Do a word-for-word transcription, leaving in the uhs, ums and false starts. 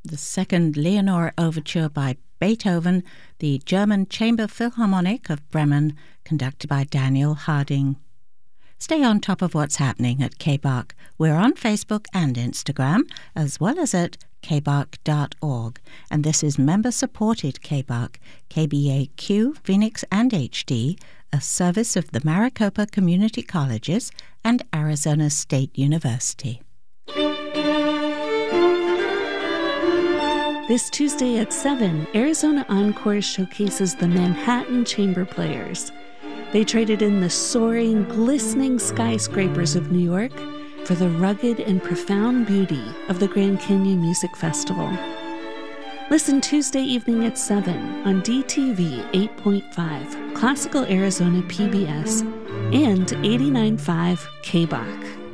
the second Leonore Overture by Beethoven, the German Chamber Philharmonic of Bremen, conducted by Daniel Harding. Stay on top of what's happening at K B A C. We're on Facebook and Instagram, as well as at k b a c dot org. And this is member-supported K B A C, K B A Q, Phoenix and H D, a service of the Maricopa Community Colleges and Arizona State University. This Tuesday at seven, Arizona Encore showcases the Manhattan Chamber Players. They traded in the soaring, glistening skyscrapers of New York for the rugged and profound beauty of the Grand Canyon Music Festival. Listen Tuesday evening at seven on D T V eight point five, Classical Arizona P B S, and eighty-nine point five K B A C.